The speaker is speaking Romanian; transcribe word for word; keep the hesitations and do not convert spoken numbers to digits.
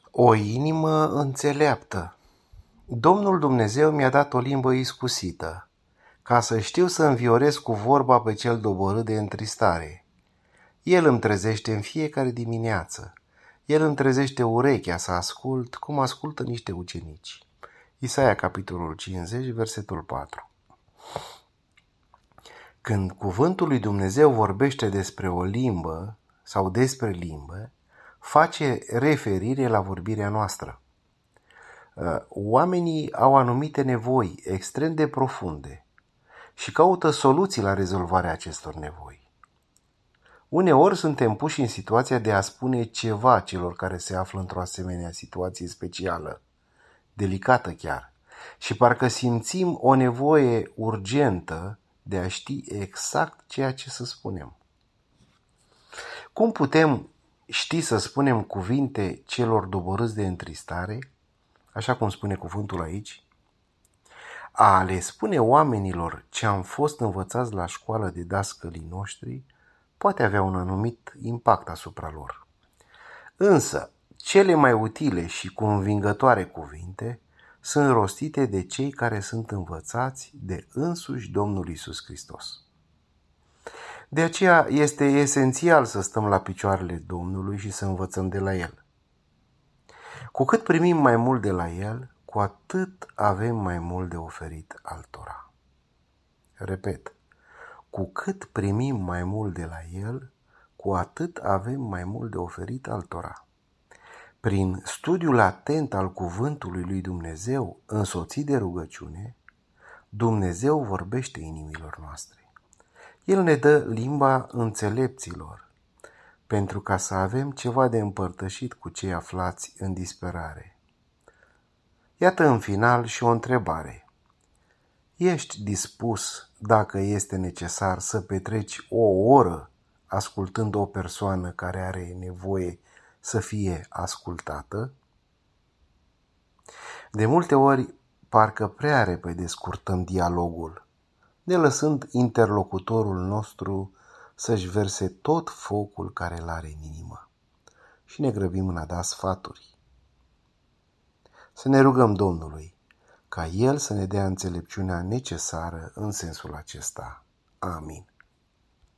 O inimă înțeleaptă. Domnul Dumnezeu mi-a dat o limbă iscusită, ca să știu să înviorez cu vorba pe cel doborât de întristare. El îmi trezește în fiecare dimineață. El îmi trezește urechea să ascult cum ascultă niște ucenici. Isaia, capitolul cincizeci, versetul patru. Când cuvântul lui Dumnezeu vorbește despre o limbă sau despre limbă, face referire la vorbirea noastră. Oamenii au anumite nevoi extrem de profunde și caută soluții la rezolvarea acestor nevoi. Uneori suntem puși în situația de a spune ceva celor care se află într-o asemenea situație specială, delicată chiar, și parcă simțim o nevoie urgentă de a ști exact ceea ce să spunem. Cum putem ști să spunem cuvinte celor doborâți de întristare, așa cum spune cuvântul aici? A le spune oamenilor ce am fost învățați la școală de dascălii noștri poate avea un anumit impact asupra lor. Însă, cele mai utile și convingătoare cuvinte sunt rostite de cei care sunt învățați de însuși Domnul Iisus Hristos. De aceea este esențial să stăm la picioarele Domnului și să învățăm de la El. Cu cât primim mai mult de la El, cu atât avem mai mult de oferit altora. Repet, cu cât primim mai mult de la El, cu atât avem mai mult de oferit altora. Prin studiul atent al cuvântului lui Dumnezeu, însoțit de rugăciune, Dumnezeu vorbește inimilor noastre. El ne dă limba înțelepților, pentru ca să avem ceva de împărtășit cu cei aflați în disperare. Iată în final și o întrebare. Ești dispus, dacă este necesar, să petreci o oră ascultând o persoană care are nevoie să fie ascultată? De multe ori, parcă prea repede scurtăm dialogul, ne lăsând interlocutorul nostru să-și verse tot focul care îl are în inimă și ne grăbim în a da sfaturi. Să ne rugăm Domnului ca El să ne dea înțelepciunea necesară în sensul acesta. Amin.